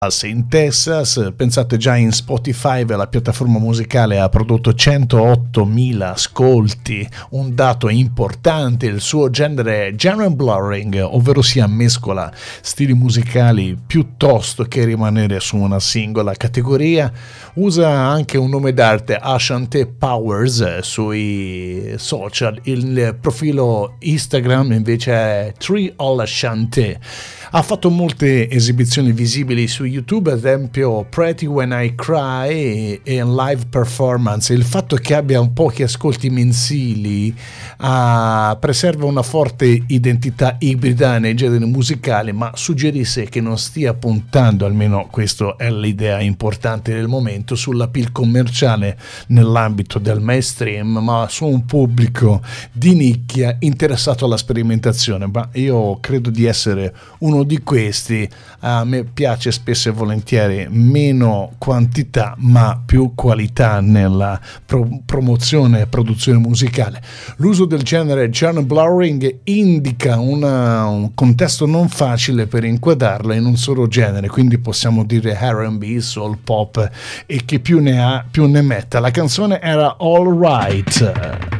In Texas, pensate già in Spotify, la piattaforma musicale ha prodotto 108.000 ascolti, un dato importante. Il suo genere è genre blurring, ovvero sia mescola stili musicali piuttosto che rimanere su una singola categoria. Usa anche un nome d'arte, Ashanti Powers, sui social. Il profilo Instagram invece è Tree All Ashanti. Ha fatto molte esibizioni visibili su YouTube, ad esempio Pretty When I Cry e live performance. Il fatto che abbia pochi ascolti mensili preserva una forte identità ibrida nei generi musicali, ma suggerisce che non stia puntando, almeno questa è l'idea importante del momento, sull'appeal commerciale nell'ambito del mainstream, ma su un pubblico di nicchia interessato alla sperimentazione. Ma io credo di essere uno di questi. A me piace spesso e volentieri meno quantità ma più qualità nella promozione e produzione musicale. L'uso del genere genre blurring indica un contesto non facile per inquadrarlo in un solo genere, quindi possiamo dire R&B, soul, pop, e chi più ne ha più ne metta. La canzone era All Right.